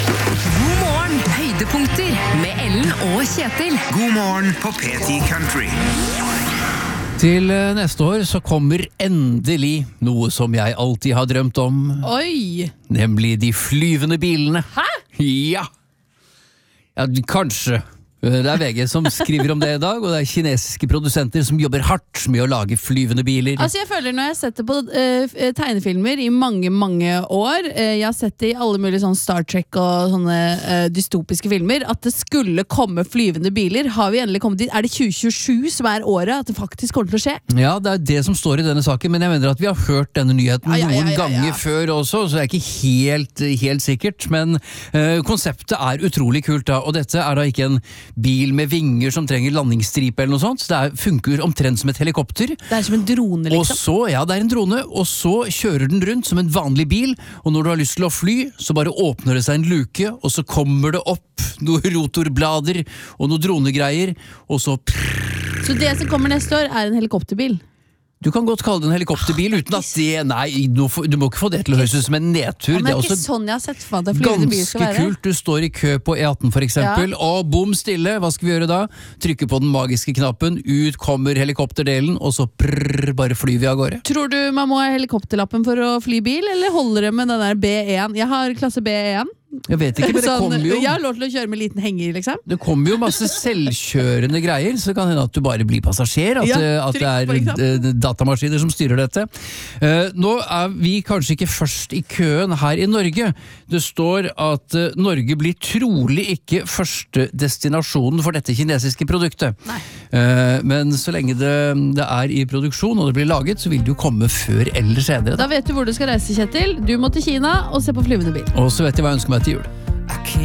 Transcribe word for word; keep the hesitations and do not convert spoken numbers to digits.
God morgen, høydepunkter med Ellen og Kjetil. God morgen på P ti Country. Til neste år så kommer endelig noe som jeg alltid har drømt om. Oi! Nemlig de flyvende bilene. Hæ? Ja. Ja, kanskje. Det er V G som skriver om det i dag, og det er kinesiske produsenter som jobber hardt med å lage flyvende biler. Altså jeg føler når jeg har sett det på uh, tegnefilmer i mange, mange år, uh, jeg har sett det i alle mulige sånn Star Trek og sånne uh, dystopiske filmer, at det skulle komme flyvende biler. Har vi endelig kommet dit? Er det tjue tjuesju som er året at det faktisk kommer til å skje? Ja, det er det som står i denne saken, men jeg mener at vi har hørt denne nyheten ja, ja, ja, noen ja, ja. ganger før også, så det er ikke helt, helt sikkert, men uh, konseptet er utrolig kult da, og dette er da ikke en bil med vinger som trenger landingsstripe eller noe sånt, så det er, funker omtrent som et helikopter. Det er som en drone, liksom. Og så, ja, det er en drone, og så kjører den rundt som en vanlig bil, og når du har lyst til å fly, så bare åpner det seg en luke, og så kommer det opp noen rotorblader og noen dronegreier, og så prrr. Så det som kommer neste år er en helikopterbil? Du kan godt kalle det en helikopterbil uten at det, nei, du, du må ikke få det til å høres ut som en nedtur. Ja, men det er ikke også sånn jeg har sett for meg at flyvende bil skal være. ganske kult. Du står i kø på E atten for eksempel, ja. Og bom stille, hva skal vi gjøre da? Trykke på den magiske knappen, ut kommer helikopterdelen, og så prrr, bare flyr vi av gårde. Tror du man må ha helikopterlappen for å fly bil, eller holder det med den der B én? Jeg har klasse B én. Jeg vet ikke, men det sånn, kommer jo jeg har lov til å kjøre med liten henger, liksom. Det kommer jo masse selvkjørende greier, så det kan hende at du bare blir passasjer, at, ja, at det er datamaskiner som styrer dette. Uh, nå er vi kanskje ikke først i køen her i Norge. Det står at uh, Norge blir trolig ikke første destinasjonen for dette kinesiske produktet. Uh, men så lenge det, det er i produksjon og det blir laget, så vil det jo komme før eller senere. Da vet du hvor du skal reise, Kjetil. Du må til Kina og se på flyvende bil. Og så vet jeg hva jeg ønsker meg til jul.